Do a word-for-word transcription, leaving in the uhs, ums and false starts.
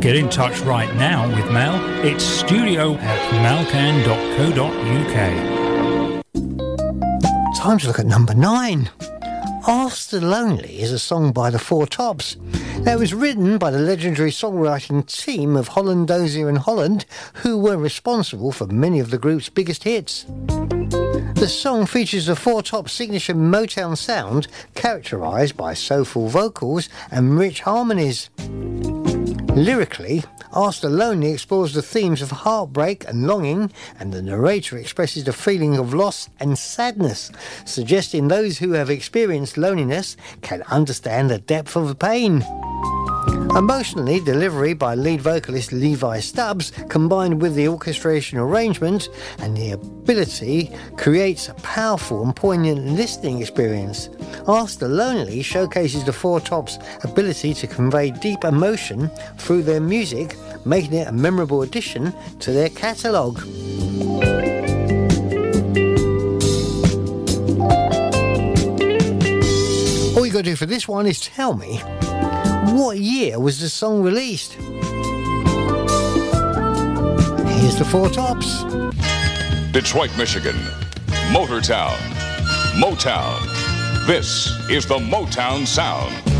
get in touch right now with Mel, it's studio at melcan dot co dot uk. Time to look at number nine. Ask the Lonely is a song by the Four Tops. Now, it was written by the legendary songwriting team of Holland, Dozier and Holland, who were responsible for many of the group's biggest hits. The song features the Four Tops' signature Motown sound, characterised by soulful vocals and rich harmonies. Lyrically, Ask the Lonely explores the themes of heartbreak and longing, and the narrator expresses the feeling of loss and sadness, suggesting those who have experienced loneliness can understand the depth of the pain. Emotionally, delivery by lead vocalist Levi Stubbs, combined with the orchestration arrangement and the ability, creates a powerful and poignant listening experience. Ask the Lonely showcases the Four Tops' ability to convey deep emotion through their music, making it a memorable addition to their catalogue. All you got to do for this one is tell me, what year was the song released? Here's the Four Tops. Detroit, Michigan. Motortown. Motown. This is the Motown Sound.